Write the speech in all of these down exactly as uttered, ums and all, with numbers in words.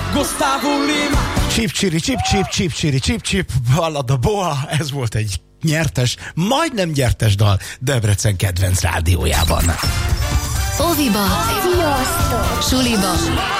Gustavo Lima. Csip-csiri, csip-csip, csip-csiri, csip-csip, Ballad a Boa, ez volt egy nyertes, majdnem nyertes dal Debrecen kedvenc rádiójában. Óviba, suliba,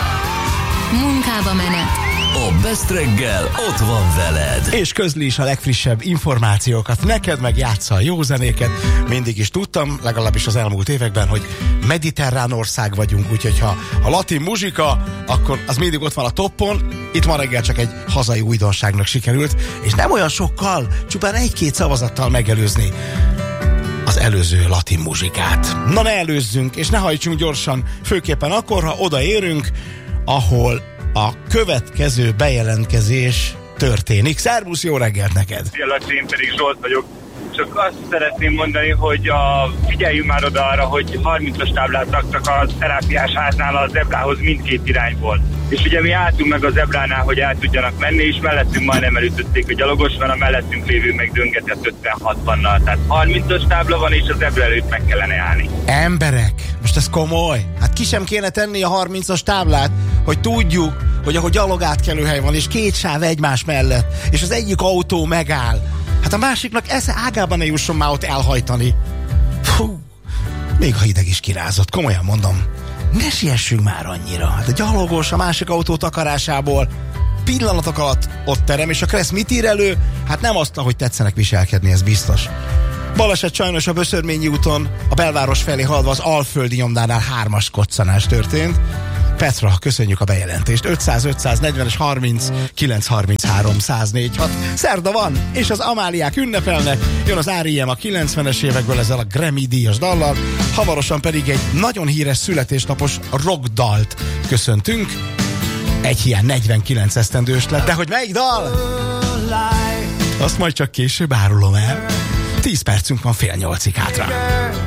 munkába menet. A Best reggel ott van veled. És közli is a legfrissebb információkat, neked meg játsza a jó zenéket. Mindig is tudtam, legalábbis az elmúlt években, hogy mediterrán ország vagyunk, úgyhogy ha a latin muzsika, akkor az mindig ott van a toppon. Itt ma reggel csak egy hazai újdonságnak sikerült, és nem olyan sokkal, csupán egy-két szavazattal megelőzni az előző latin muzsikát. Na ne előzzünk, és ne hajtsunk gyorsan, főképpen akkor, ha odaérünk, ahol a következő bejelentkezés történik. Szervusz, jó reggelt neked! Szia, én pedig Zsolt vagyok. Csak azt szeretném mondani, hogy a, figyeljünk már oda arra, hogy harmincas táblát raktak a terápiás háznál a zebrához mindkét irányból. És ugye mi álltunk meg a zebránál, hogy el tudjanak menni, és mellettünk majdnem elütötték a gyalogos, mert a mellettünk lévő meg döngetett ötven-hatvannal. Tehát harmincas tábla van, és a zebra előtt meg kellene állni. Emberek, most ez komoly. Hát ki sem kéne tenni a harmincas táblát, hogy tudjuk, hogy ahol gyalogátkelőhely van, és két sáv egymás mellett, és az egyik autó megáll. Hát a másiknak esze ágában ne jusson már ott elhajtani. Fú, még ha hideg is kirázott, komolyan mondom. Ne siessünk már annyira. Hát a gyalogos a másik autó takarásából pillanatok alatt ott terem, és a Kressz mit ír elő? Hát nem azt, hogy tetszenek viselkedni, ez biztos. Baleset sajnos a Böszörményi úton, a belváros felé haladva az Alföldi nyomdánál hármas koccanás történt. Petra, köszönjük a bejelentést. ötszáz ötszáznegyven és harminc kilenc harminchárom száz négy hat. Szerda van, és az Amáliák ünnepelnek. Jön az á er i em a kilencvenes évekből ezzel a Grammy díjas dallal. Hamarosan pedig egy nagyon híres születésnapos rockdalt köszöntünk. Egy hiány negyvenkilenc esztendős lett. De hogy melyik dal? Azt majd csak később árulom el. tíz percünk van fél nyolcig hátra.